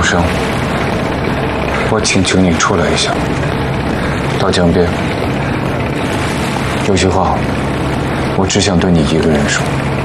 生，我请求你出来一下。到江边，有些话，我只想对你一个人说。